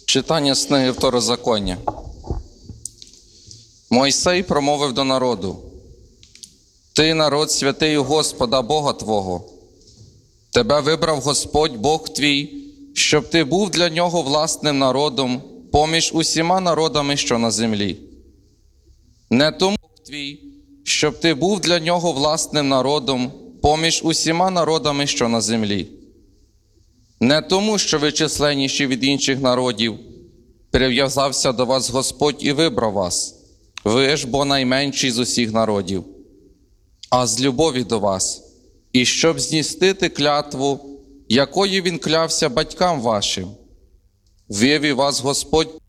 Читання з книги Второзаконня. Мойсей промовив до народу: «Ти, народ святий у Господа Бога твого. Тебе вибрав Господь Бог твій, щоб ти був для нього власним народом поміж усіма народами, що на землі. Не тому Бог твій, щоб ти був для нього власним народом поміж усіма народами, що на землі. Не тому, що ви численніші від інших народів, прив'язався до вас Господь і вибрав вас, ви ж бо найменші з усіх народів, а з любові до вас, і щоб здійснити клятву, якою він клявся батькам вашим. Вивів вас Господь